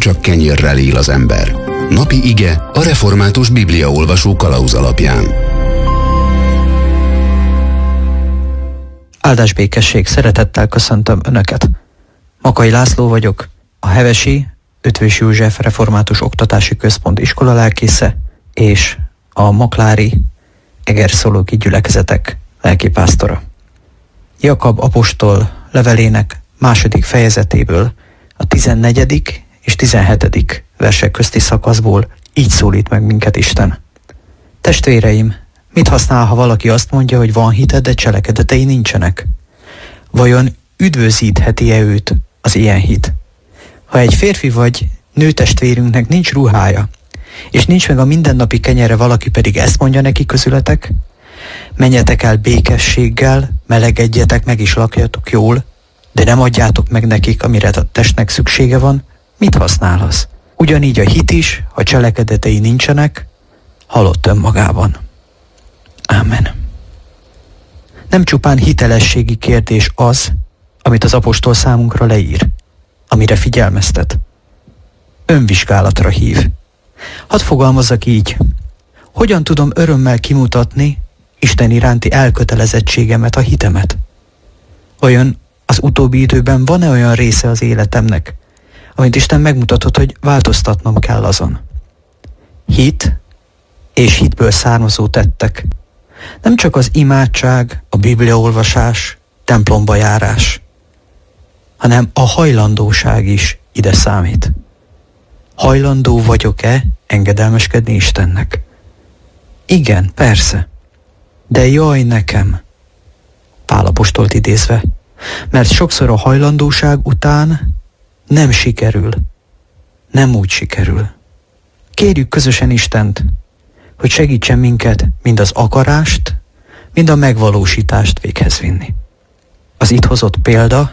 csak kenyérrel él az ember. Napi ige a Református Bibliaolvasó kalauz alapján. Áldás békesség, szeretettel köszöntöm Önöket. Makai László vagyok, a Hevesi Eötvös József Református Oktatási Központ iskolalelkésze és a maklári egerszolóki gyülekezetek lelkipásztora. Jakab apostol levelének 2. fejezetéből a 14. és 17. versek közti szakaszból így szólít meg minket Isten. Testvéreim, mit használ, ha valaki azt mondja, hogy van hite, de cselekedetei nincsenek? Vajon üdvözítheti-e őt az ilyen hit? Ha egy férfi vagy nőtestvérünknek nincs ruhája, és nincs meg a mindennapi kenyere, valaki pedig ezt mondja neki közületek, menjetek el békességgel, melegedjetek meg és lakjatok jól, de nem adjátok meg nekik, amire a testnek szüksége van, mit használ az? Ugyanígy a hit is, ha cselekedetei nincsenek, halott önmagában. Ámen. Nem csupán hitelességi kérdés az, amit az apostol számunkra leír, amire figyelmeztet. Önvizsgálatra hív. Hadd fogalmazzak így. Hogyan tudom örömmel kimutatni Isten iránti elkötelezettségemet, a hitemet? Vajon az utóbbi időben van-e olyan része az életemnek, amit Isten megmutatott, hogy változtatnom kell azon? Hit és hitből származó tettek. Nem csak az imádság, a bibliaolvasás, templomba járás, hanem a hajlandóság is ide számít. Hajlandó vagyok-e engedelmeskedni Istennek? Igen, persze. De jaj nekem, Pál apostolt idézve, mert sokszor a hajlandóság után nem sikerül. Nem úgy sikerül. Kérjük közösen Istent, hogy segítsen minket mind az akarást, mind a megvalósítást véghez vinni. Az itt hozott példa,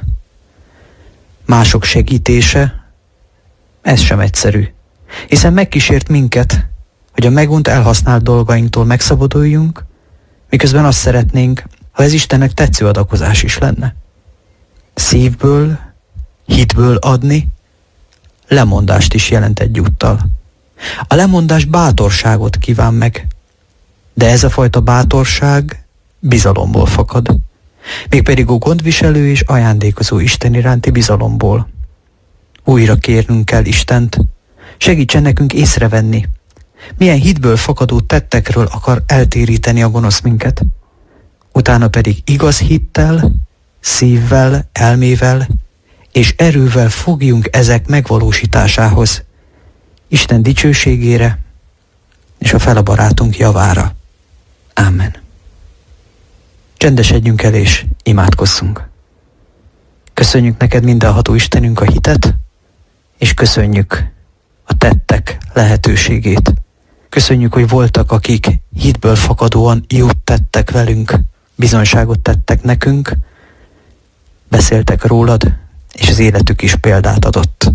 mások segítése, ez sem egyszerű, hiszen megkísért minket, hogy a megunt elhasznált dolgainktól megszabaduljunk, miközben azt szeretnénk, ha ez Istennek tetsző adakozás is lenne. Szívből, hitből adni, lemondást is jelent egyúttal. A lemondás bátorságot kíván meg, de ez a fajta bátorság bizalomból fakad, mégpedig a gondviselő és ajándékozó Isten iránti bizalomból. Újra kérnünk kell Istent, segítsen nekünk észrevenni, milyen hitből fakadó tettekről akar eltéríteni a gonosz minket. Utána pedig igaz hittel, szívvel, elmével és erővel fogjunk ezek megvalósításához, Isten dicsőségére és a fele barátunk javára. Ámen. Csendesedjünk el és imádkozzunk. Köszönjük neked, mindenható Istenünk, a hitet, és köszönjük a tettek lehetőségét. Köszönjük, hogy voltak, akik hitből fakadóan jót tettek velünk, bizonyságot tettek nekünk, beszéltek rólad, és az életük is példát adott.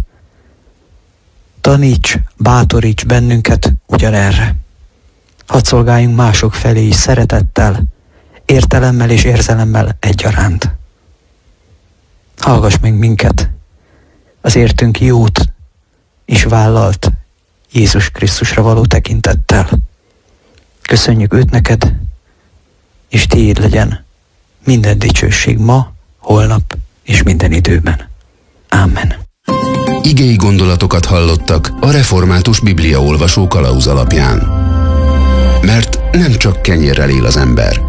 Taníts, bátoríts bennünket ugyanerre. Hadd szolgáljunk mások felé is szeretettel, értelemmel és érzelemmel egyaránt. Hallgass meg minket, az értünk jót is vállalt Jézus Krisztusra való tekintettel. Köszönjük őt neked, és tiéd legyen minden dicsőség ma, holnap és minden időben. Ámen. Igei gondolatokat hallottak a Református Bibliaolvasó kalauz alapján. Mert nem csak kenyérrel él az ember,